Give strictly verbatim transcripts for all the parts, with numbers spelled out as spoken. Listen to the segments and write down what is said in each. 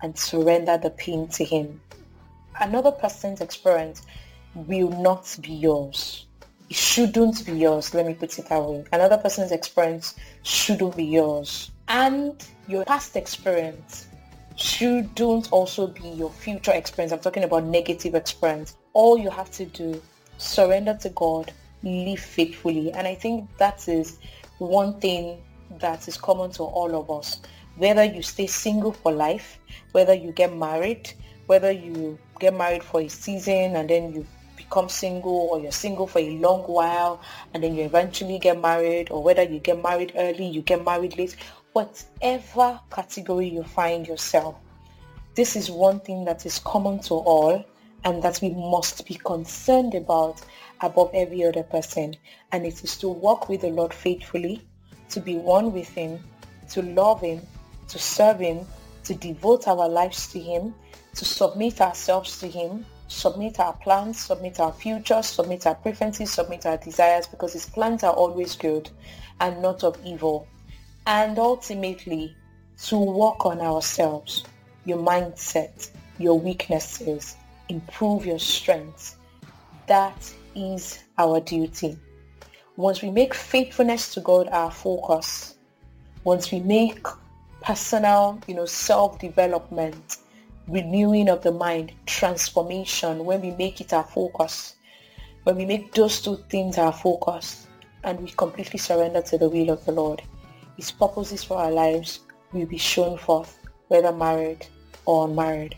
and surrender the pain to him. Another person's experience will not be yours. It shouldn't be yours. Let me put it that way. Another person's experience shouldn't be yours. And your past experience shouldn't also be your future experience. I'm talking about negative experience. All you have to do, surrender to God, live faithfully. And I think that is one thing that is common to all of us. Whether you stay single for life, whether you get married, whether you get married for a season and then you become single, or you're single for a long while and then you eventually get married, or whether you get married early, you get married late, whatever category you find yourself, this is one thing that is common to all and that we must be concerned about above every other person. And it is to walk with the Lord faithfully, to be one with him, to love him, to serve him, to devote our lives to him, to submit ourselves to him, submit our plans, submit our futures, submit our preferences, submit our desires, because his plans are always good and not of evil. And ultimately, to work on ourselves, your mindset, your weaknesses, improve your strengths. That is our duty. Once we make faithfulness to God our focus, once we make personal, you know, self-development, renewing of the mind, transformation, when we make it our focus, when we make those two things our focus, and we completely surrender to the will of the Lord, his purposes for our lives will be shown forth, whether married or unmarried.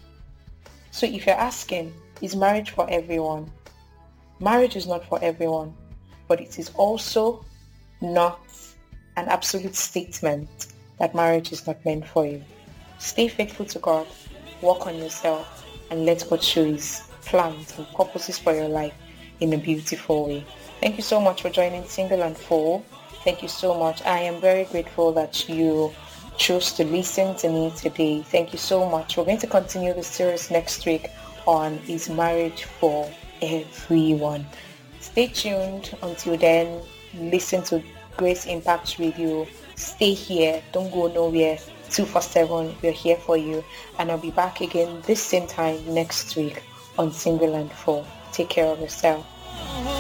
So if you're asking, is marriage for everyone? Marriage is not for everyone, but it is also not an absolute statement that marriage is not meant for you. Stay faithful to God, work on yourself, and let God show his plans and purposes for your life in a beautiful way. Thank you so much for joining Single and Full. Thank you so much. I am very grateful that you chose to listen to me today. Thank you so much. We're going to continue the series next week on Is Marriage for Everyone? Stay tuned. Until then, listen to Grace Impact Radio. Stay here. Don't go nowhere. two four seven, we're here for you. And I'll be back again this same time next week on Single and Full. Take care of yourself.